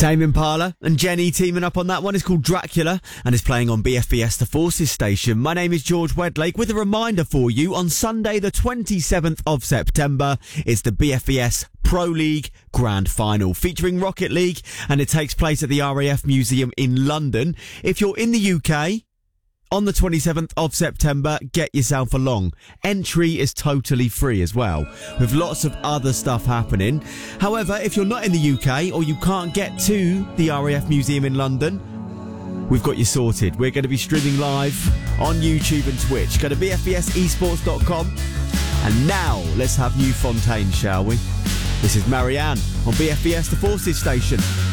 Tame Impala and Jenny teaming up on that one. It's called Dracula and is playing on BFBS The Forces station. My name is George Wedlake with a reminder for you. On Sunday the 27th of September, it's the BFBS Pro League Grand Final featuring Rocket League, and it takes place at the RAF Museum in London. If you're in the UK, on the 27th of September, get yourself along. Entry is totally free as well, with lots of other stuff happening. However, if you're not in the UK or you can't get to the RAF Museum in London, we've got you sorted. We're going to be streaming live on YouTube and Twitch. Go to bfbsesports.com. And now, let's have New Fontaine, shall we? This is Marianne on BFBS The Forces station.